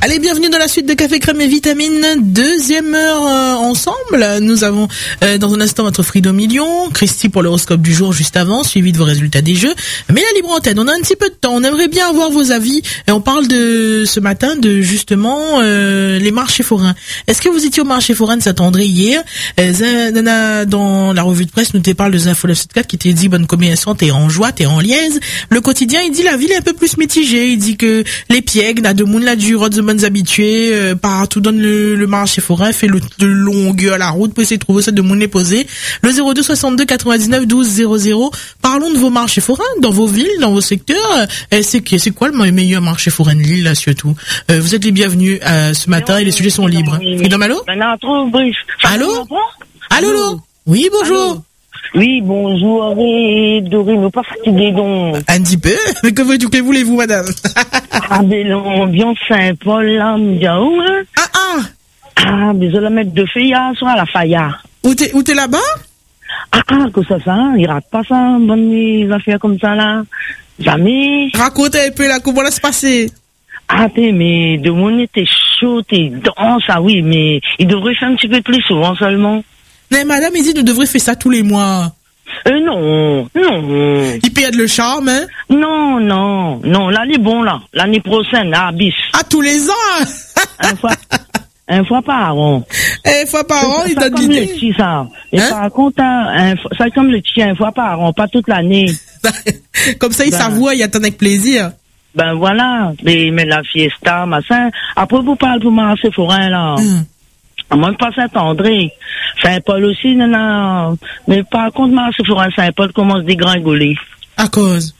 Allez, bienvenue dans la suite de Café Crème et Vitamine. Deuxième heure ensemble. Nous avons dans un instant votre Frido Million, Christy pour l'horoscope du jour juste avant, suivi de vos résultats des jeux. Mais la libre antenne, on a un petit peu de temps. On aimerait bien avoir vos avis. Et on parle de ce matin de justement les marchés forains. Est-ce que vous étiez au marché forain de Saint-André hier? Nana, dans la revue de presse, nous te parle de Zinfo 974 qui te dit bonne combinaison, t'es en joie, t'es en liaise. Le quotidien, il dit la ville est un peu plus mitigée. Il dit que les piègues, là, de moun, là, du rod, de bonnes habitués, partout donne le marché forain, fait de longue à la route pour essayer de trouver ça de moun les poser. Le 02 62 99 12 00. Parlons de vos marchés forains, dans vos villes, dans vos secteurs. C'est quoi le meilleur marché forain de l'île, là, surtout? Vous êtes les bienvenus, ce matin, et les sujets sont libres. Freedom, allô? Allô? Allô? Oui, bonjour. Oui, bonjour, Dorine, ne pas fatiguer donc. Un petit peu, mais que voulez-vous, madame? Ah, mais l'ambiance Saint-Paul, là, m'diaou, hein? Ah, mais je la mettre de Faya, soit la Faya. Où t'es là-bas? Que ça, il rate pas ça, bonnes affaires comme ça, là. Jamais. Raconte un peu, là, comment ça se passait? Mais de mon était chaud, t'es dans ça, oui, mais il devrait faire un petit peu plus souvent seulement. Mais madame, il dit, nous devrions faire ça tous les mois. Non. Il perd le charme, hein? Non, l'année bon, là. L'année prochaine, à bis. Tous les ans? Un fois par an. Une fois par an, il donne l'idée. C'est comme le petit, ça. Et par contre, c'est comme le petit, une fois par an, pas toute l'année. Comme ça, il savoure, il attend avec plaisir. Ben voilà. Mais la fiesta, machin. Après, vous parlez pour marché forain, là. Moi, pas Saint-André. Saint-Paul aussi, non. Mais par contre, marché forain Saint-Paul commence à dégringoler. À cause?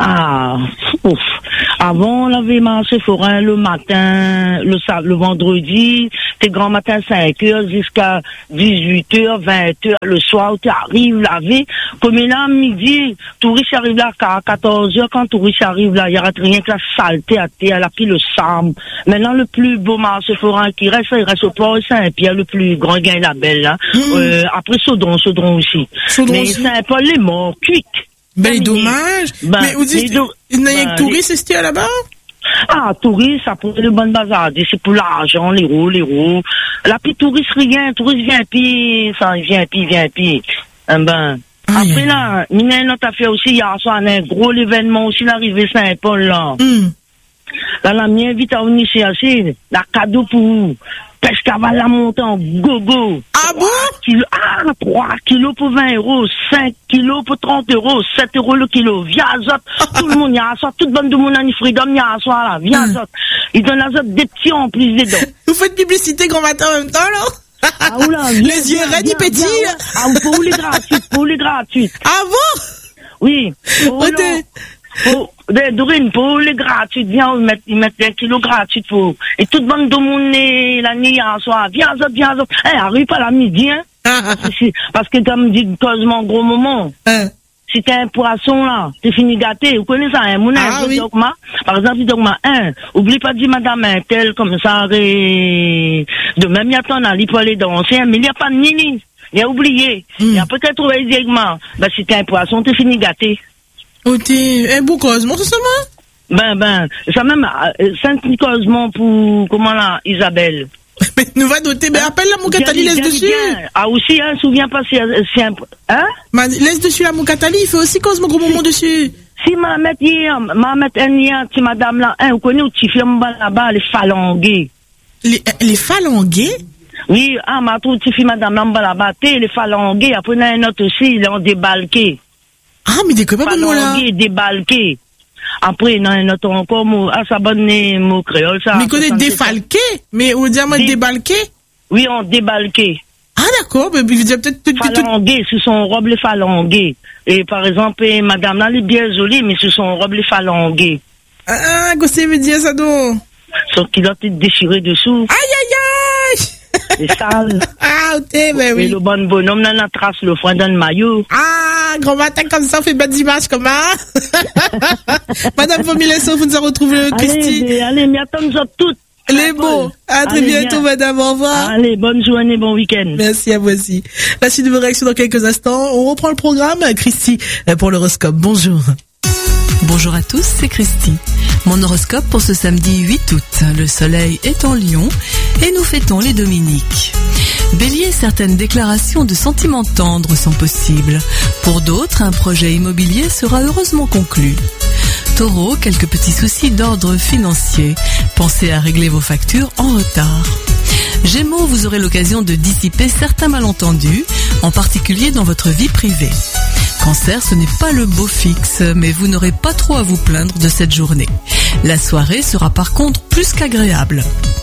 Avant, on avait marché forain le matin, le vendredi, t'es grand matin 5h jusqu'à 18h, 20h, le soir, tu arrives laver. Comme là, midi, touriste arrive là à 14h, quand touriste arrive là, il y aura rien que la saleté à terre, la pile le sable. Maintenant, le plus beau marché forain qui reste, il reste au port Saint-Pierre, le plus grand gain la belle, là. Après Saudron aussi. Mais Saint-Paul est mort, cuit. Ben, dommage. Mais vous dites, il n'y a que touristes, c'est là-bas? Touristes, ça pourrait le bon bazar. C'est pour l'argent, les roues. La puis touriste, rien. Touriste vient pire. Ça, vient pire. Après, là, il y a une autre affaire aussi. Il y a un gros événement aussi, l'arrivée Saint-Paul, là. Là, la mienne, vite à venir ici, la cadeau pour vous. Parce qu'elle va la monter en gogo. Bon? 3 kilos pour 20 €, 5 kilos pour 30 €, 7 € le kilo. Viens tout le monde, il y a ça, toute bande de monde en Freedom, il y a ça, là, viens ça. Ils donnent à ça des petits en plus dedans. Vous faites publicité grand matin en même temps, là? Oula, les yeux raides, petits. Pour les gratuites. Bon? Oui. Dorine, pour les gratuites, viens, ils mettent 1 kilo gratuit pour. Et toute bande de monde, la nuit, en soir, viens, arrive pas la midi, hein. Parce que, comme dit, quasiment gros moment. Si t'es un poisson, là, t'es fini gâté. Vous connaissez ça, hein? Oui. Par exemple, dogma 1. Oublie pas de dire madame un tel, comme ça, de même, il y a ton ali pour aller danser, mais il n'y a pas de nini. Il y a oublié. Il y a peut-être trouvé directement. Si t'es un poisson, t'es fini gâté. T'es un beau cosmos, c'est seulement? Ça même, Saint-Nicosmon pour, comment là, Isabelle. Mais nous va noter, mais appelle la Moukatali, laisse dessus. Aussi, souviens pas si laisse dessus la Moukatali, il fait aussi Cosmo gros moment dessus. Si ma mette si madame là, vous connaissez où tu fais là-bas, les phalangués. Les phalangués? Oui, ma trouve tu fais madame là-bas, les phalangués, après, il y a un autre aussi, ils ont débalqué. Mais des copains comme moi là. Débalqué. Après, il y a un autre encore mot. Ça bonne mot créole, ça. Mais connaît défalqué? Mais on dit débalqué? Oui, on débalqué. D'accord, mais il veut peut-être phalangués, ce sont robes les phalangués. Et par exemple, madame là, elle est bien jolie, mais ce sont robes les phalangués. Qu'est-ce que ça veut dire ça donc? Sauf qu'il a été déchiré dessous. Aïe! C'est sale. Ben oui. Et le bon bonhomme, là, la trace le foin dans le maillot. Grand matin comme ça, on fait belles images comme ça. Madame Fomilesso, vous nous a retrouvé, Christy. Allez, mais attends-nous toutes. Les beaux. À très bientôt, madame. Au revoir. Allez, bonne journée, bon week-end. Merci à vous aussi. La suite de vos réactions dans quelques instants. On reprend le programme. Christy, pour l'horoscope. Bonjour. Bonjour à tous, c'est Christy. Mon horoscope pour ce samedi 8 août. Le soleil est en Lion et nous fêtons les Dominiques. Bélier, certaines déclarations de sentiments tendres sont possibles. Pour d'autres, un projet immobilier sera heureusement conclu. Taureau, quelques petits soucis d'ordre financier. Pensez à régler vos factures en retard. Gémeaux, vous aurez l'occasion de dissiper certains malentendus, en particulier dans votre vie privée. Cancer, ce n'est pas le beau fixe, mais vous n'aurez pas trop à vous plaindre de cette journée. La soirée sera par contre plus qu'agréable.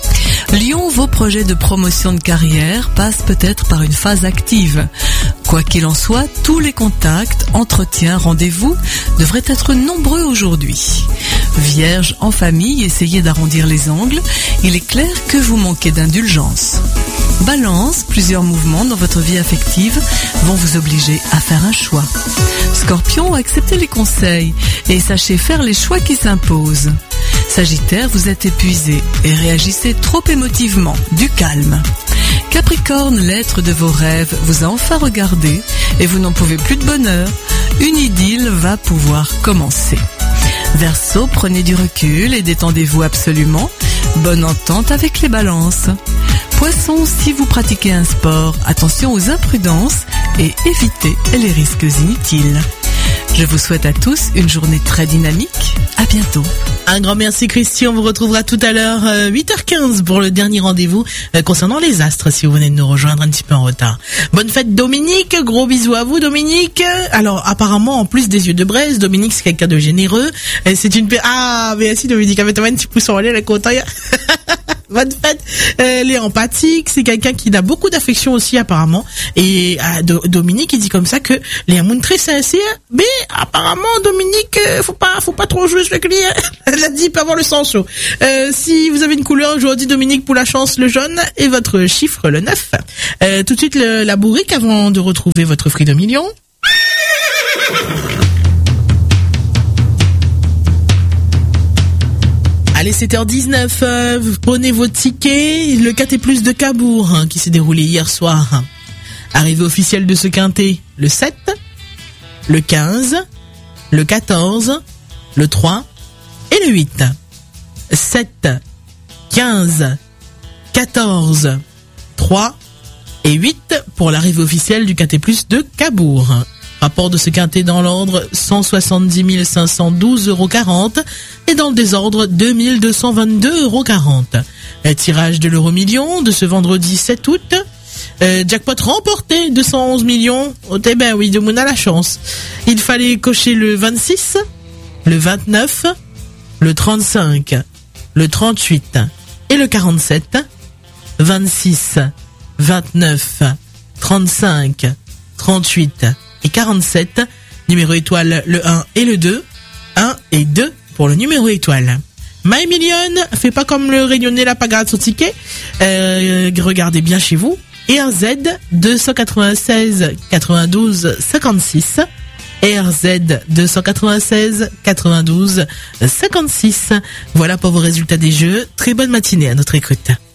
Lion, vos projets de promotion de carrière passent peut-être par une phase active. Quoi qu'il en soit, tous les contacts, entretiens, rendez-vous devraient être nombreux aujourd'hui. Vierge, en famille, essayez d'arrondir les angles. Il est clair que vous manquez d'indulgence. Balance, plusieurs mouvements dans votre vie affective vont vous obliger à faire un choix. Scorpion, acceptez les conseils et sachez faire les choix qui s'imposent. Sagittaire, vous êtes épuisé et réagissez trop émotivement. Du calme. Capricorne, l'être de vos rêves vous a enfin regardé et vous n'en pouvez plus de bonheur. Une idylle va pouvoir commencer. Verseau, prenez du recul et détendez-vous absolument. Bonne entente avec les balances. Poisson, si vous pratiquez un sport, attention aux imprudences et évitez les risques inutiles. Je vous souhaite à tous une journée très dynamique. À bientôt. Un grand merci Christy, on vous retrouvera tout à l'heure 8h15 pour le dernier rendez-vous concernant les astres si vous venez de nous rejoindre un petit peu en retard. Bonne fête Dominique, gros bisous à vous Dominique. Alors apparemment en plus des yeux de braise, Dominique c'est quelqu'un de généreux. C'est une merci Dominique, avec un petit pouce en l'air, la content. Bonne fête. Elle est empathique, c'est quelqu'un qui a beaucoup d'affection aussi apparemment. Et Dominique il dit comme ça que les amours très sincères, mais apparemment Dominique faut pas trop jouer sur le client. Elle a dit il peut avoir le sang chaud. Si vous avez une couleur aujourd'hui Dominique pour la chance le jaune et votre chiffre le 9. Tout de suite la bourrique avant de retrouver votre Freedom Million. Allez, 7h19, vous prenez vos tickets, le quintet plus de Cabourg qui s'est déroulé hier soir. Arrivée officielle de ce quintet, le 7, le 15, le 14, le 3 et le 8. 7, 15, 14, 3 et 8 pour l'arrivée officielle du quintet plus de Cabourg. Rapport de ce quintet dans l'ordre, 170 512,40 € et dans le désordre, 2222,40 €. Tirage de l'euro million de ce vendredi 7 août. Jackpot remporté, 211 millions. Eh ben oui, de mon a la chance. Il fallait cocher le 26, le 29, le 35, le 38 et le 47. 26, 29, 35, 38 et 47, numéro étoile le 1 et le 2, 1 et 2 pour le numéro étoile. My Million, fait pas comme le Réunionnais la pagade sur ticket, regardez bien chez vous, RZ 296 92 56, RZ 296 92 56, voilà pour vos résultats des jeux, très bonne matinée à notre écoute.